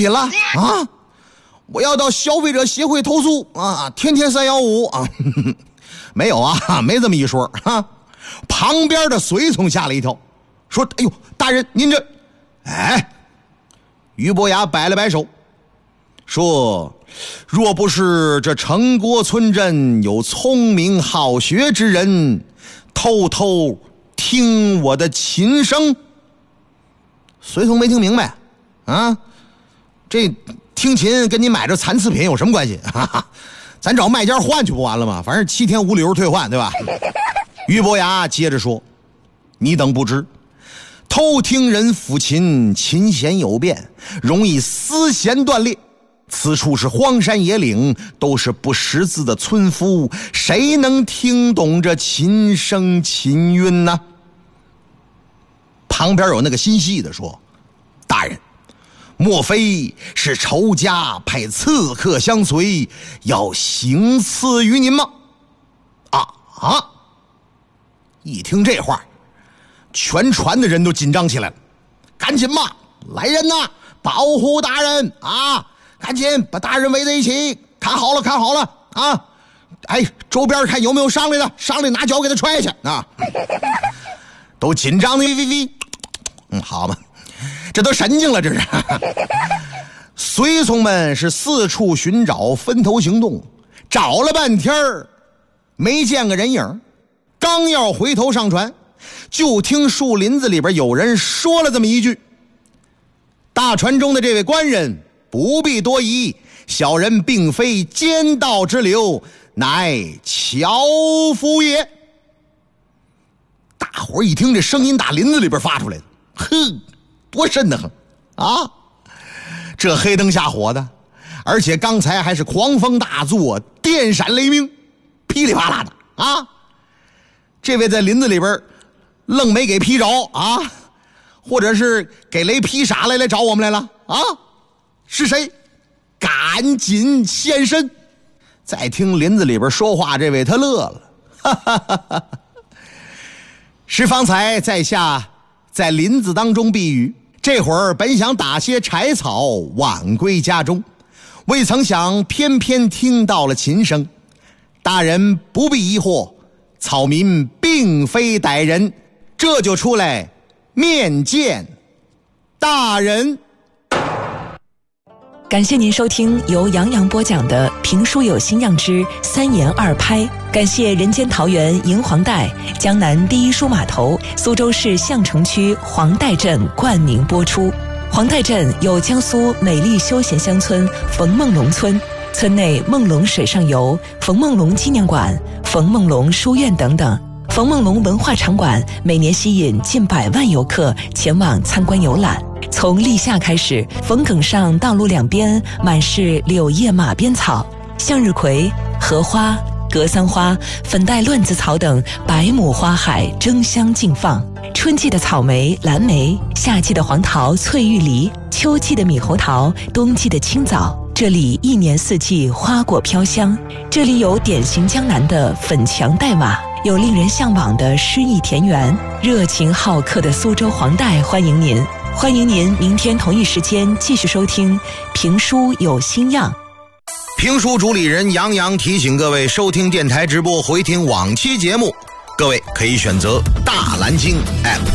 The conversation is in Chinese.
品了啊！我要到消费者协会投诉啊！天天315啊！没有啊，没这么一说啊！旁边的随从吓了一跳，说：“哎呦，大人您这……哎！”俞伯牙摆了摆手，说：“若不是这城郭村镇有聪明好学之人，偷偷听我的琴声。”随从没听明白啊，这听琴跟你买这残次品有什么关系？哈哈，咱找卖家换去不完了吗？反正7天无理由退换，对吧？俞伯牙接着说：“你等不知，偷听人抚琴，琴弦有变，容易丝弦断裂。此处是荒山野岭，都是不识字的村夫，谁能听懂这琴声琴韵呢？”旁边有那个心细的说：“大人，莫非是仇家派刺客相随，要行刺于您吗？”一听这话，全船的人都紧张起来了，赶紧嘛，来人呐，保护大人啊！赶紧把大人围在一起，看好了，看好了啊！哎，周边看有没有上来的，上来拿脚给他踹下去啊！都紧张的好嘛，这都神经了，这是。随从们是四处寻找，分头行动，找了半天没见个人影。刚要回头上船，就听树林子里边有人说了这么一句：“大船中的这位官人不必多疑，小人并非奸盗之流，乃樵夫也。”大伙一听这声音打林子里边发出来的，哼，多瘆得很啊！这黑灯瞎火的，而且刚才还是狂风大作，电闪雷鸣，噼里啪啦的啊！这位在林子里边愣没给劈着啊，或者是给雷劈傻来找我们来了啊？是谁？赶紧现身！再听林子里边说话这位他乐了，哈哈哈哈！是方才在下在林子当中避雨，这会儿本想打些柴草晚归家中，未曾想偏偏听到了琴声。大人不必疑惑，草民并非歹人，这就出来面见大人。 感谢您收听由杨洋播讲的评书有新样之3言2拍，感谢人间桃园银黄带、江南第一书码头、苏州市相城区黄带镇冠名播出。黄带镇有江苏美丽休闲乡村冯梦龙村，村内梦龙水上游、冯梦龙纪念馆、冯梦龙书院等等。冯梦龙文化场馆每年吸引近100万游客前往参观游览。从立夏开始，冯埂上道路两边满是柳叶马鞭草，向日葵、荷花、格桑花、粉黛乱子草等百亩花海争相竞放。春季的草莓、蓝莓，夏季的黄桃、翠玉梨，秋季的猕猴桃，冬季的青枣，这里一年四季花果飘香。这里有典型江南的粉墙黛瓦，有令人向往的诗意田园，热情好客的苏州黄带欢迎您。欢迎您明天同一时间继续收听评书有新样。 评书主理人杨洋提醒各位，收听电台直播回听往期节目，各位可以选择大蓝鲸 App。